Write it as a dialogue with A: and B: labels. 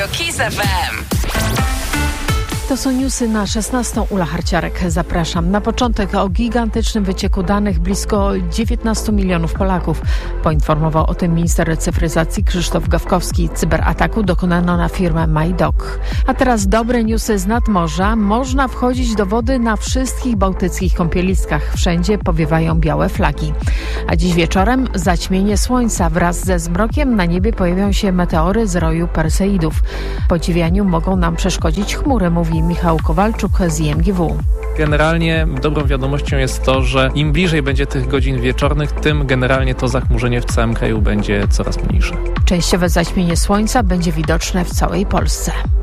A: KIS FM.
B: To są newsy na 16. Ula Harciarek. Zapraszam. Na początek o gigantycznym wycieku danych blisko 19 milionów Polaków. Poinformował o tym minister cyfryzacji Krzysztof Gawkowski. Cyberataku dokonano na firmę MyDoc. A teraz dobre newsy z nadmorza. Można wchodzić do wody na wszystkich bałtyckich kąpieliskach. Wszędzie powiewają białe flagi. A dziś wieczorem zaćmienie słońca. Wraz ze zmrokiem na niebie pojawią się meteory z roju Perseidów. Podziwianiu mogą nam przeszkodzić chmury, mówi Michał Kowalczuk z IMGW.
C: Generalnie dobrą wiadomością jest to, że im bliżej będzie tych godzin wieczornych, tym generalnie to zachmurzenie w całym kraju będzie coraz mniejsze.
B: Częściowe zaćmienie słońca będzie widoczne w całej Polsce.